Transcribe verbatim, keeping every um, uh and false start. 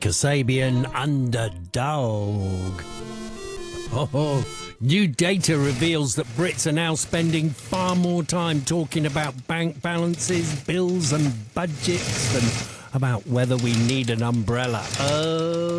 Kasabian underdog. Oh, new data reveals that Brits are now spending far more time talking about bank balances, bills and budgets than about whether we need an umbrella. Oh.